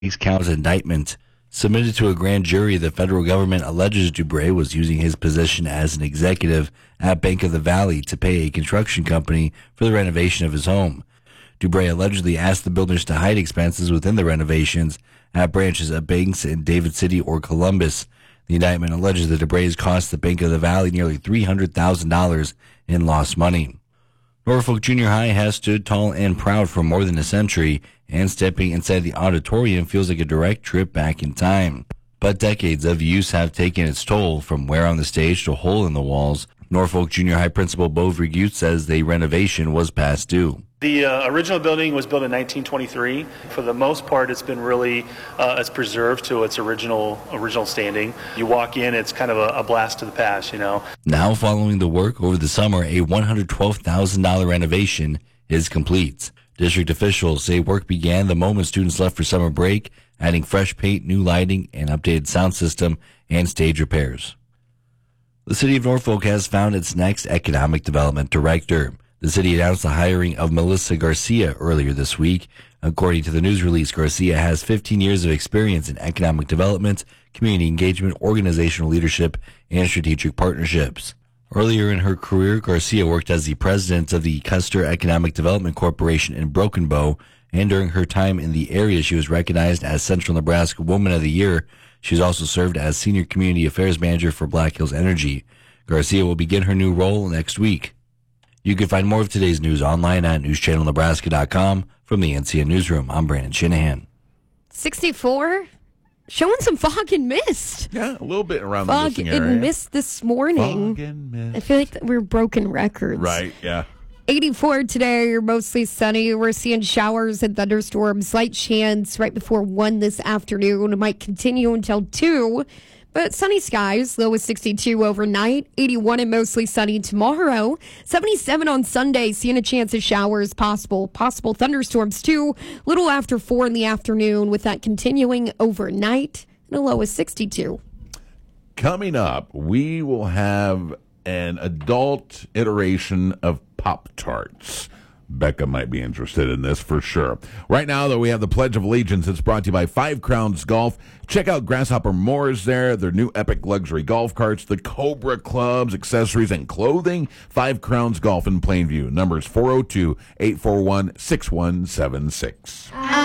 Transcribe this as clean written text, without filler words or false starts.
6-count indictment. Submitted to a grand jury, the federal government alleges Dubray was using his position as an executive at Bank of the Valley to pay a construction company for the renovation of his home. Dubray allegedly asked the builders to hide expenses within the renovations at branches of banks in David City or Columbus. The indictment alleges that Dubray's cost the Bank of the Valley nearly $300,000 in lost money. Norfolk Junior High has stood tall and proud for more than a century, and stepping inside the auditorium feels like a direct trip back in time. But decades of use have taken its toll, from wear on the stage to hole in the walls. Norfolk Junior High Principal Bo Vergute says the renovation was past due. The original building was built in 1923. For the most part, it's been really it's preserved to its original standing. You walk in, it's kind of a blast to the past, Now, following the work over the summer, a $112,000 renovation is complete. District officials say work began the moment students left for summer break, adding fresh paint, new lighting, an updated sound system, and stage repairs. The city of Norfolk has found its next economic development director. The city announced the hiring of Melissa Garcia earlier this week. According to the news release, Garcia has 15 years of experience in economic development, community engagement, organizational leadership, and strategic partnerships. Earlier in her career, Garcia worked as the president of the Custer Economic Development Corporation in Broken Bow, and during her time in the area, she was recognized as Central Nebraska Woman of the Year. She's also served as Senior Community Affairs Manager for Black Hills Energy. Garcia will begin her new role next week. You can find more of today's news online at newschannelnebraska.com. From the NCN Newsroom, I'm Brandon Shanahan. 64, showing some fog and mist. Yeah, a little bit around the listening area. Fog and mist this morning. Fog and mist. I feel like we're broken records. Right, yeah. 84 today, mostly sunny. We're seeing showers and thunderstorms. Light chance right before 1 this afternoon. It might continue until 2. But sunny skies, low is 62 overnight, 81 and mostly sunny tomorrow, 77 on Sunday, seeing a chance of showers possible thunderstorms too, little after 4 in the afternoon with that continuing overnight, and a low is 62. Coming up, we will have an adult iteration of Pop-Tarts. Becca might be interested in this for sure. Right now, though, we have the Pledge of Allegiance. It's brought to you by Five Crowns Golf. Check out Grasshopper Moors there, their new epic luxury golf carts, the Cobra clubs, accessories, and clothing. Five Crowns Golf in Plainview. Numbers 402-841-6176.